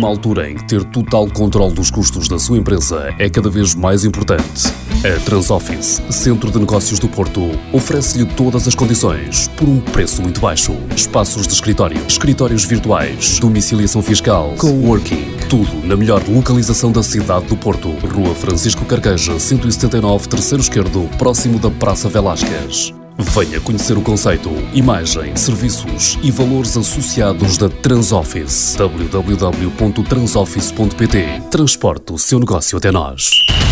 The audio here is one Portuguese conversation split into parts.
Numa altura em que ter total controle dos custos da sua empresa é cada vez mais importante, a Transoffice, Centro de Negócios do Porto, oferece-lhe todas as condições por um preço muito baixo. Espaços de escritório, escritórios virtuais, domiciliação fiscal, coworking, tudo na melhor localização da cidade do Porto. Rua Francisco Carqueja, 179, terceiro esquerdo, próximo da Praça Velásquez. Venha conhecer o conceito, imagem, serviços e valores associados da Transoffice. www.transoffice.pt. Transporte o seu negócio até nós.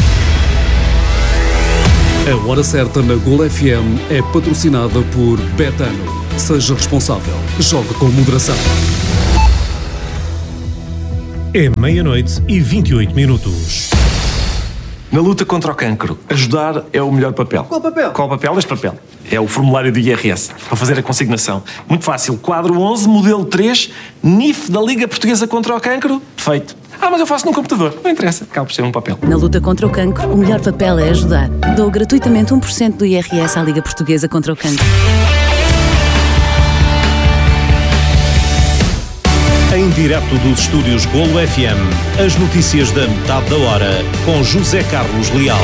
A Hora Certa na Gol FM é patrocinada por Betano. Seja responsável. Jogue com moderação. É 00:28. Na luta contra o cancro, ajudar é o melhor papel. Qual papel? Qual papel? Este papel. É o formulário do IRS, para fazer a consignação. Muito fácil. Quadro 11, modelo 3, NIF da Liga Portuguesa contra o Cancro. Feito. Mas eu faço num computador. Não interessa. Acaba por ser um papel. Na luta contra o cancro, o melhor papel é ajudar. Dou gratuitamente 1% do IRS à Liga Portuguesa contra o Cancro. Em direto dos estúdios Golo FM, as notícias da metade da hora, com José Carlos Leal.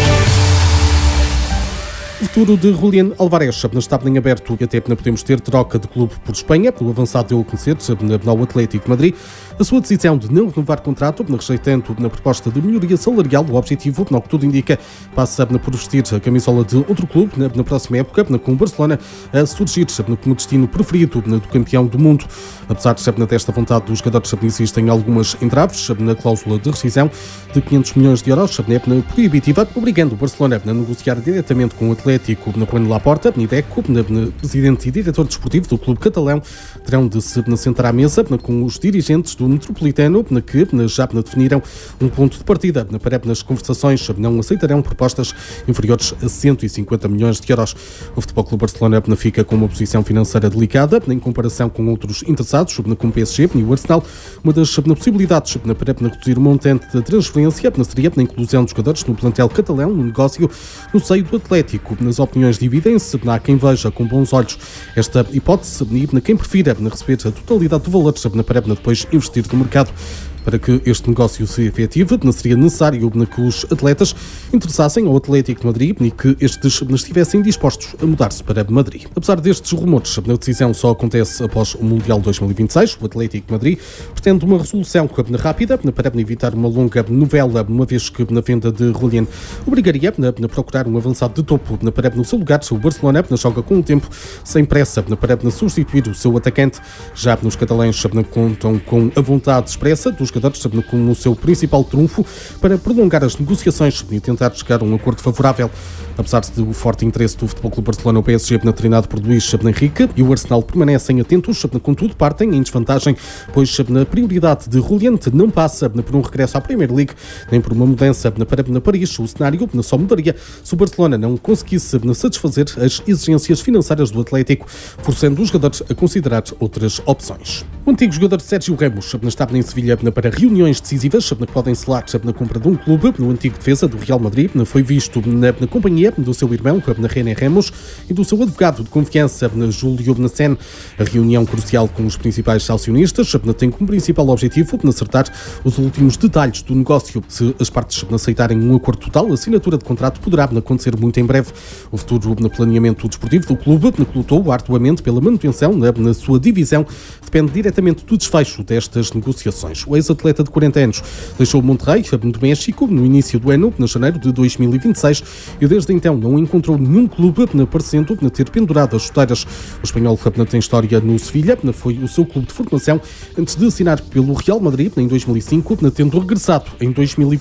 O futuro de Julián Álvarez está em aberto e até podemos ter troca de clube por Espanha. O avançado deu a conhecer ao Atlético de Madrid a sua decisão de não renovar contrato, rejeitando na proposta de melhoria salarial. O objetivo, no que tudo indica, passa por vestir a camisola de outro clube na próxima época, com o Barcelona a surgir como destino preferido do campeão do mundo. Apesar desta vontade dos jogadores, existem algumas entraves na cláusula de rescisão de 500 milhões de euros, proibitiva, obrigando o Barcelona a negociar diretamente com o Atlético na Juan Laporta. Nideco, presidente e diretor desportivo do clube catalão, terão de se sentar à mesa com os dirigentes do Metropolitano, que já definiram um ponto de partida para as conversações. Não aceitarão propostas inferiores a 150 milhões de euros. O Futebol Clube Barcelona fica com uma posição financeira delicada em comparação com outros interessados, como o PSG e o Arsenal. Uma das possibilidades para reduzir o montante da transferência seria a inclusão dos jogadores no plantel catalão, no negócio no seio do Atlético. Nas opiniões dividem-se, há quem veja com bons olhos esta hipótese e quem prefira receber a totalidade do valor para depois investir no mercado. Para que este negócio se efetive, seria necessário que os atletas interessassem ao Atlético de Madrid e que estes estivessem dispostos a mudar-se para Madrid. Apesar destes rumores, a decisão só acontece após o Mundial 2026. O Atlético de Madrid pretende uma resolução rápida para evitar uma longa novela, uma vez que na venda de Julián obrigaria a procurar um avançado de topo para no seu lugar. O Barcelona joga com o tempo, sem pressa, para substituir o seu atacante. Já nos catalães contam com a vontade expressa dos jogadores como o seu principal trunfo para prolongar as negociações e tentar chegar a um acordo favorável. Apesar do forte interesse do Futebol Clube Barcelona, o PSG, treinado por Luís Enrique, e o Arsenal permanecem atentos, contudo partem em desvantagem, pois na prioridade de Julián não passa por um regresso à Premier League, nem por uma mudança para Paris. O cenário só mudaria se o Barcelona não conseguisse satisfazer as exigências financeiras do Atlético, forçando os jogadores a considerar outras opções. O antigo jogador Sérgio Ramos está em Sevilha para reuniões decisivas que podem selar na compra de um clube. No antigo defesa do Real Madrid foi visto na companhia do seu irmão, René Ramos, e do seu advogado de confiança, Júlio Nassen. A reunião crucial com os principais acionistas tem como principal objetivo acertar os últimos detalhes do negócio. Se as partes aceitarem um acordo total, a assinatura de contrato poderá acontecer muito em breve. O futuro planeamento desportivo do clube, que lutou arduamente pela manutenção na sua divisão, depende diretamente do desfecho destas negociações. O ex-atleta de 40 anos deixou o Monterrey, do México, no início do ano, em janeiro de 2026, e desde então não encontrou nenhum clube parecendo ter pendurado as chuteiras. O espanhol tem história no Sevilha, foi o seu clube de formação antes de assinar pelo Real Madrid em 2005, tendo regressado em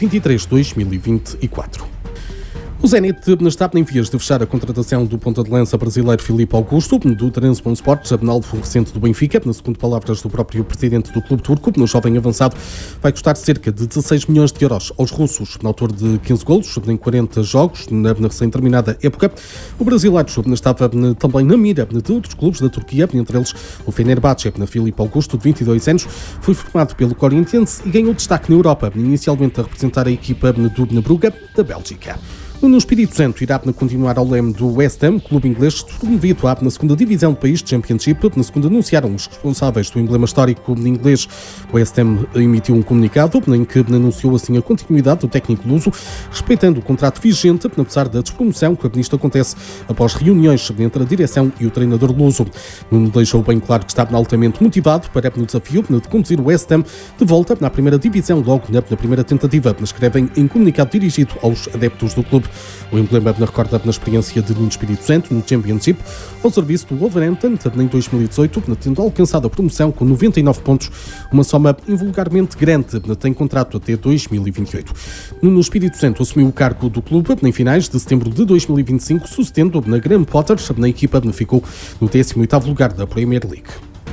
2023-2024. O Zenit está em vias de fechar a contratação do ponta de lança brasileiro Filipe Augusto, do Trabzonspor, alvo recente do Benfica. Segundo palavras do próprio presidente do clube turco, no jovem avançado vai custar cerca de 16 milhões de euros aos russos. Autor de 15 golos em 40 jogos na recém-terminada época, o brasileiro estava também na mira de outros clubes da Turquia, entre eles o Fenerbahçe. Filipe Augusto, de 22 anos, foi formado pelo Corinthians e ganhou destaque na Europa, inicialmente a representar a equipa do Brugge, da Bélgica. No Espírito Santo irá continuar ao leme do West Ham, clube inglês promovido na segunda divisão do país de Championship. Na segunda anunciaram os responsáveis do emblema histórico inglês. O West Ham emitiu um comunicado em que anunciou assim a continuidade do técnico luso, respeitando o contrato vigente, apesar da despromoção, que isto acontece após reuniões entre a direção e o treinador luso. Nuno deixou bem claro que está altamente motivado para o desafio de conduzir o West Ham de volta na primeira divisão logo na primeira tentativa, escrevem em comunicado dirigido aos adeptos do clube. O emblema recorda na experiência de Nuno Espírito Santo no Championship ao serviço do Wolverhampton em 2018, tendo alcançado a promoção com 99 pontos, uma soma invulgarmente grande, tem contrato até 2028. Nuno Espírito Santo assumiu o cargo do clube em finais de setembro de 2025, sucedendo na Graham Potter. Na equipa ficou no 18º lugar da Premier League.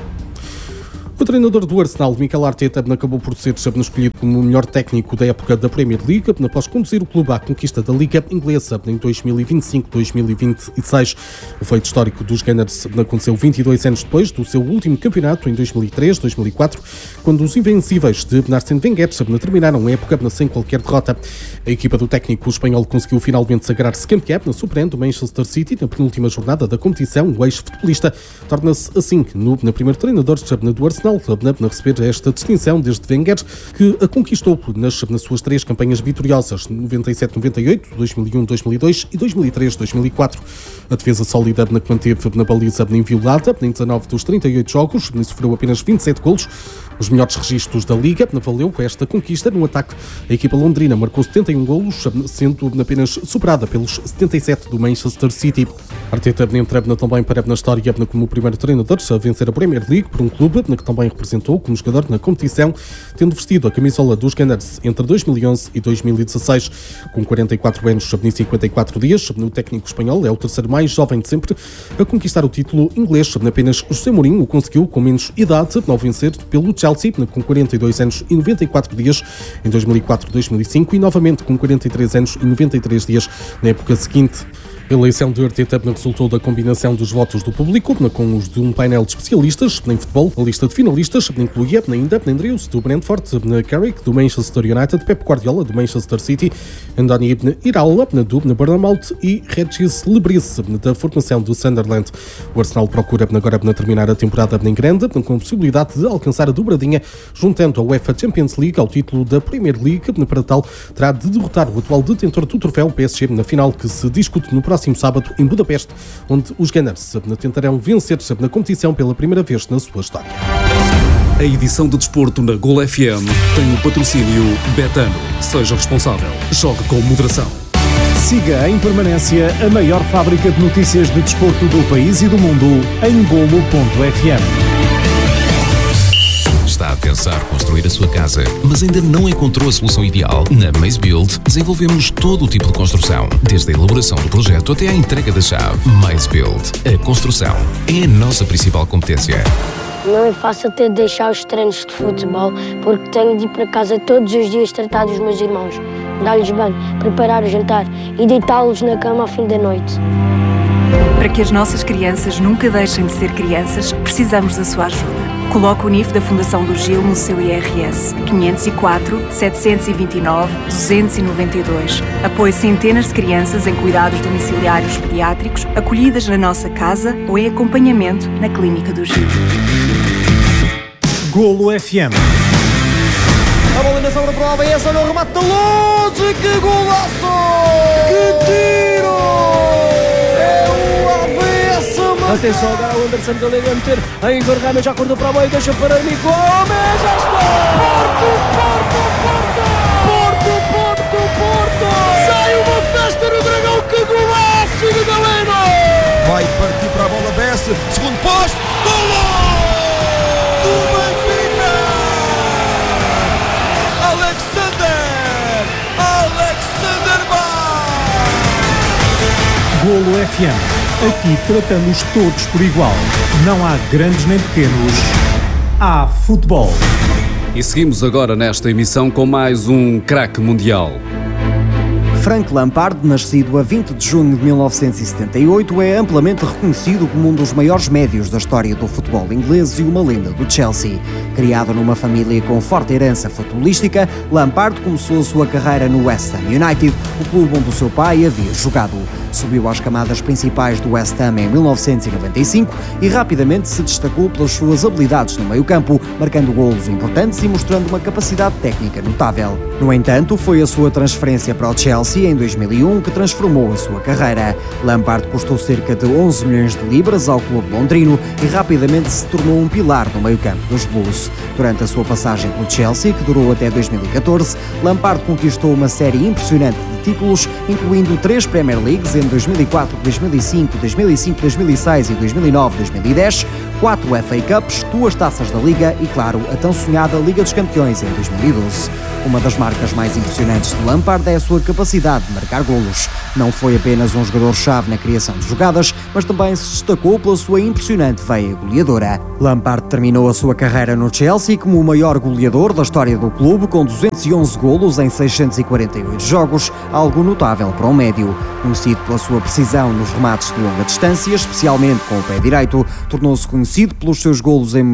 O treinador do Arsenal, Mikel Arteta, acabou por ser escolhido como o melhor técnico da época da Premier League, após conduzir o clube à conquista da Liga Inglesa em 2025-2026. O feito histórico dos Gunners aconteceu 22 anos depois do seu último campeonato, em 2003-2004, quando os invencíveis de Arsène Wenger terminaram a época sem qualquer derrota. A equipa do técnico espanhol conseguiu finalmente sagrar-se campeão, superando o Manchester City na penúltima jornada da competição. O ex-futebolista torna-se assim no primeiro treinador do Arsenal a receber esta distinção desde Wenger, que a conquistou nas suas 3 campanhas vitoriosas, 97-98, 2001-2002 e 2003-2004. A defesa sólida que manteve na baliza inviolada em 19 dos 38 jogos, sofreu apenas 27 golos. Os melhores registros da Liga valeu esta conquista. No ataque, a equipa londrina marcou 71 golos, sendo apenas superada pelos 77 do Manchester City. Arteta entra também para na história como o primeiro treinador a vencer a Premier League por um clube que também representou como jogador na competição, tendo vestido a camisola dos Gunners entre 2011 e 2016. Com 44 anos e 54 dias, o técnico espanhol é o terceiro mais jovem de sempre a conquistar o título inglês. Apenas José Mourinho o conseguiu com menos idade, ao vencer pelo Chelsea, com 42 anos e 94 dias em 2004-2005 e novamente com 43 anos e 93 dias na época seguinte. A eleição de Arteta resultou da combinação dos votos do público com os de um painel de especialistas em futebol. A lista de finalistas incluía ainda Andrews, do Brentford, Carrick, do Manchester United, Pep Guardiola, do Manchester City, Andoni Iraola, do Bournemouth e Regis Lebris, da formação do Sunderland. O Arsenal procura agora terminar a temporada em grande, com a possibilidade de alcançar a dobradinha, juntando a UEFA Champions League ao título da Premier League. Para tal, terá de derrotar o atual detentor do troféu, PSG, na final que se discute no próximo sábado em Budapeste, onde os Gunners tentarão vencer na competição pela primeira vez na sua história. A edição de desporto na Gol FM tem o patrocínio Betano. Seja responsável. Jogue com moderação. Siga em permanência a maior fábrica de notícias de desporto do país e do mundo em golo.fm. Está a pensar construir a sua casa, mas ainda não encontrou a solução ideal? Na Maze Build desenvolvemos todo o tipo de construção, desde a elaboração do projeto até à entrega da chave. Maze Build. A construção é a nossa principal competência. Não é fácil ter de deixar os treinos de futebol, porque tenho de ir para casa todos os dias tratar dos meus irmãos, dar-lhes banho, preparar o jantar e deitá-los na cama ao fim da noite. Para que as nossas crianças nunca deixem de ser crianças, precisamos da sua ajuda. Coloque o NIF da Fundação do Gil no seu IRS 504-729-292. Apoie centenas de crianças em cuidados domiciliários pediátricos, acolhidas na nossa casa ou em acompanhamento na Clínica do Gil. Golo FM. A bola na sobra para o ABS, olha o remate de longe, que golaço! Que tiro! É o ABS! Atenção agora o Anderson da Liga a meter a Igor Ramos, já cortou para o meio, deixa para Nico Gomes, já está! Porto! Sai uma festa no Dragão, que golaço de Galeno! Vai partir para a bola, BS, segundo posto, golo! Do Benfica! Alexander Golo FM. Aqui tratamos todos por igual. Não há grandes nem pequenos. Há futebol. E seguimos agora nesta emissão com mais um craque mundial. Frank Lampard, nascido a 20 de junho de 1978, é amplamente reconhecido como um dos maiores médios da história do futebol inglês e uma lenda do Chelsea. Criado numa família com forte herança futebolística, Lampard começou a sua carreira no West Ham United, o clube onde o seu pai havia jogado. Subiu às camadas principais do West Ham em 1995 e rapidamente se destacou pelas suas habilidades no meio-campo, marcando golos importantes e mostrando uma capacidade técnica notável. No entanto, foi a sua transferência para o Chelsea em 2001 que transformou a sua carreira. Lampard custou cerca de 11 milhões de libras ao clube londrino e rapidamente se tornou um pilar no meio-campo dos Blues. Durante a sua passagem pelo Chelsea, que durou até 2014, Lampard conquistou uma série impressionante de títulos, incluindo 3 Premier Leagues em 2004, 2005, 2005, 2006 e 2009, 2010, 4 FA Cups, 2 taças da Liga e, claro, a tão sonhada Liga dos Campeões em 2012. Uma das marcas mais impressionantes de Lampard é a sua capacidade de marcar golos. Não foi apenas um jogador-chave na criação de jogadas, mas também se destacou pela sua impressionante veia goleadora. Lampard terminou a sua carreira no Chelsea como o maior goleador da história do clube, com 211 golos em 648 jogos, algo notável para um médio. Conhecido pela sua precisão nos remates de longa distância, especialmente com o pé direito, tornou-se conhecido pelos seus golos em